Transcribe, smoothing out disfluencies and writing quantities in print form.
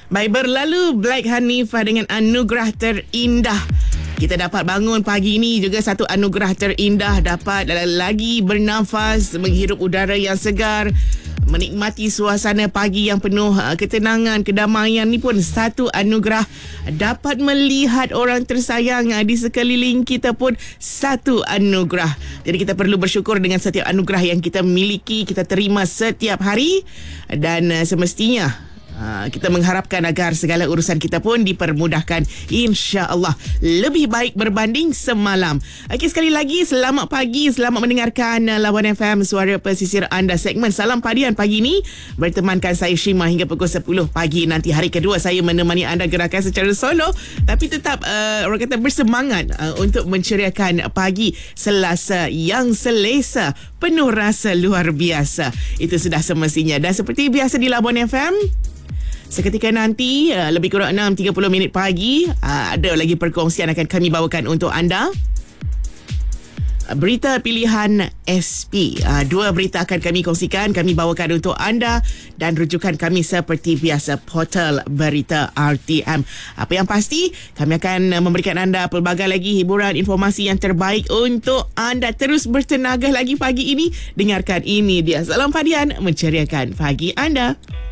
Baik, berlalu Black Hanifah dengan anugerah terindah. Kita dapat bangun pagi ini juga satu anugerah terindah, dapat lagi bernafas, menghirup udara yang segar, menikmati suasana pagi yang penuh ketenangan, kedamaian ni pun satu anugerah. Dapat melihat orang tersayang di sekeliling kita pun satu anugerah. Jadi kita perlu bersyukur dengan setiap anugerah yang kita miliki, kita terima setiap hari, dan semestinya kita mengharapkan agar segala urusan kita pun dipermudahkan, insya-Allah lebih baik berbanding semalam. Okey, sekali lagi selamat pagi, selamat mendengarkan Lawan FM, suara pesisir anda, segmen Salam Padian pagi ini bertemankan saya Shima hingga pukul 10 pagi nanti. Hari kedua saya menemani anda gerakan secara solo, tapi tetap orang kata bersemangat untuk menceriakan pagi Selasa yang selesa, penuh rasa luar biasa. Itu sudah semestinya. Dan seperti biasa di Lawan FM, seketika nanti lebih kurang 6.30 minit pagi ada lagi perkongsian akan kami bawakan untuk anda. Berita pilihan SP. Dua berita akan kami kongsikan, kami bawakan untuk anda, dan rujukan kami seperti biasa portal berita RTM. Apa yang pasti, kami akan memberikan anda pelbagai lagi hiburan, informasi yang terbaik untuk anda terus bertenaga lagi pagi ini. Dengarkan, ini dia Salam Padian, menceriakan pagi anda.